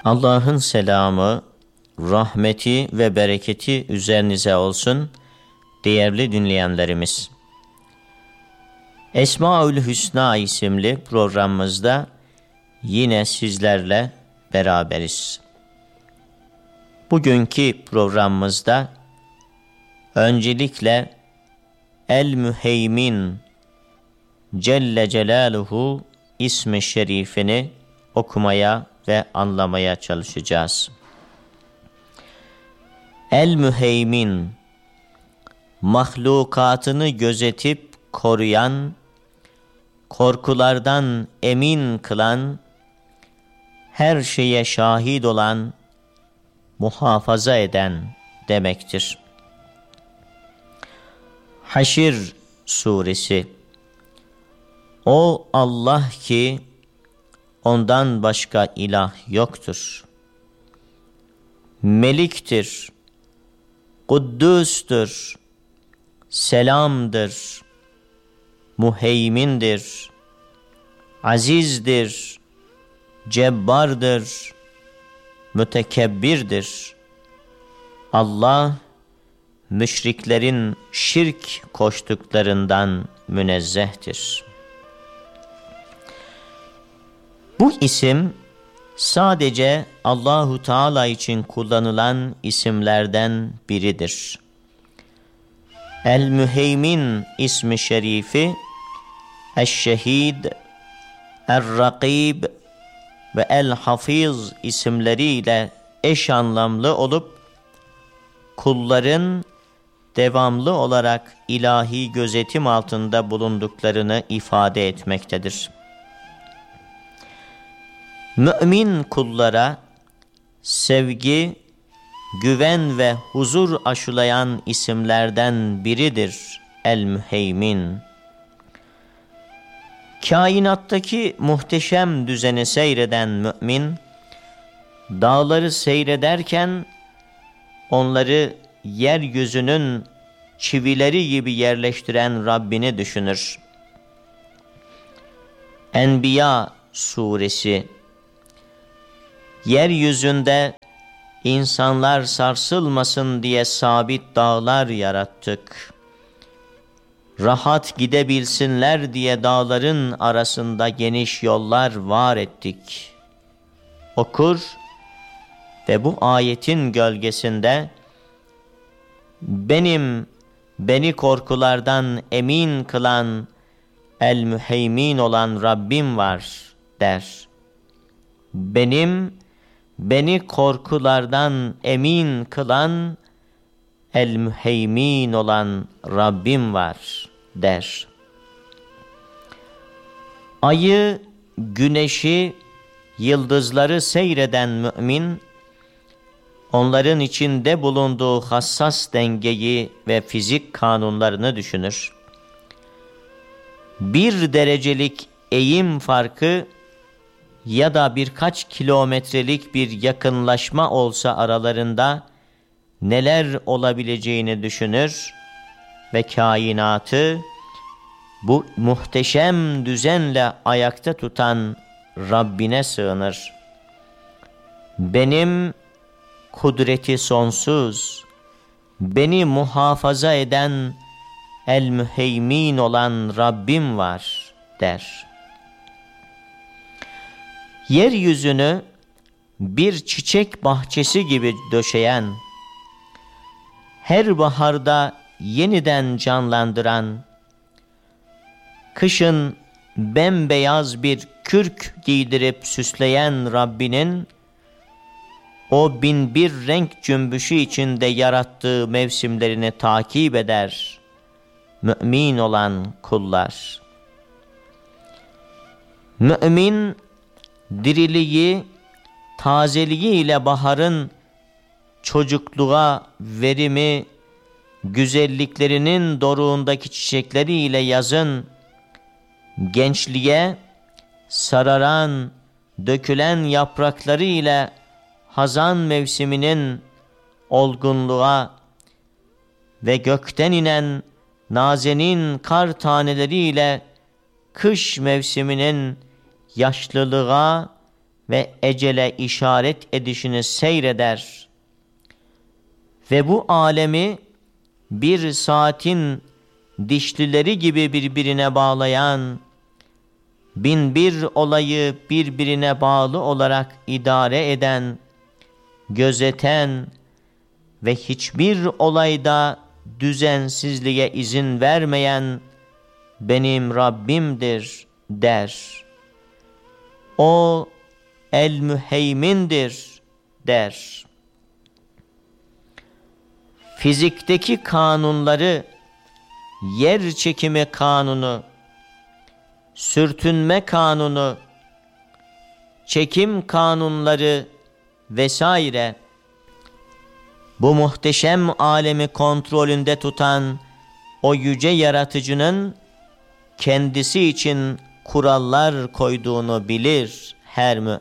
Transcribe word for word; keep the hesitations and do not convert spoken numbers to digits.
Allah'ın selamı, rahmeti ve bereketi üzerinize olsun değerli dinleyenlerimiz. Esmaül Hüsna isimli programımızda yine sizlerle beraberiz. Bugünkü programımızda öncelikle El-Müheymin Celle Celaluhu ismi şerifini okumaya ve anlamaya çalışacağız. El-Müheymin, mahlukatını gözetip koruyan, korkulardan emin kılan, her şeye şahit olan, muhafaza eden demektir. Haşr suresi. O Allah ki ondan başka ilah yoktur. Meliktir, Kuddüs'tür, Selam'dır, Muheymindir, Aziz'dir, Cebbar'dır, Mütekebbirdir. Allah, müşriklerin şirk koştuklarından münezzehtir. Bu isim sadece Allahu Teala için kullanılan isimlerden biridir. El-Müheymin ismi şerifi, El-Şehid, El-Rakib ve El-Hafiz isimleriyle eş anlamlı olup, kulların devamlı olarak ilahi gözetim altında bulunduklarını ifade etmektedir. Mümin kullara sevgi, güven ve huzur aşılayan isimlerden biridir El-Müheymin. Kainattaki muhteşem düzeni seyreden mümin, dağları seyrederken onları yeryüzünün çivileri gibi yerleştiren Rabbini düşünür. Enbiya suresi. Yeryüzünde insanlar sarsılmasın diye sabit dağlar yarattık. Rahat gidebilsinler diye dağların arasında geniş yollar var ettik. Okur ve bu ayetin gölgesinde benim, beni korkulardan emin kılan El-Müheymin olan Rabbim var der. Benim, beni korkulardan emin kılan El-Müheymin olan Rabbim var der. Ayı, güneşi, yıldızları seyreden mümin, onların içinde bulunduğu hassas dengeyi ve fizik kanunlarını düşünür. Bir derecelik eğim farkı ya da birkaç kilometrelik bir yakınlaşma olsa aralarında neler olabileceğini düşünür ve kainatı bu muhteşem düzenle ayakta tutan Rabbine sığınır. Benim kudreti sonsuz, beni muhafaza eden El-Müheymin olan Rabbim var der. Yeryüzünü bir çiçek bahçesi gibi döşeyen, her baharda yeniden canlandıran, kışın bembeyaz bir kürk giydirip süsleyen Rabbinin, o bin bir renk cümbüşü içinde yarattığı mevsimlerini takip eder mümin olan kullar. Mümin, diriliği, tazeliği ile baharın çocukluğa verimi, güzelliklerinin doruğundaki çiçekleriyle yazın gençliğe, sararan, dökülen yaprakları ile hazan mevsiminin olgunluğa ve gökten inen nazenin kar taneleriyle kış mevsiminin yaşlılığa ve ecele işaret edişini seyreder. Ve bu alemi bir saatin dişlileri gibi birbirine bağlayan, bin bir olayı birbirine bağlı olarak idare eden, gözeten ve hiçbir olayda düzensizliğe izin vermeyen benim Rabbimdir der. O el-müheymindir der. Fizikteki kanunları, yer çekimi kanunu, sürtünme kanunu, çekim kanunları vesaire, bu muhteşem alemi kontrolünde tutan o yüce yaratıcının kendisi için kurallar koyduğunu bilir her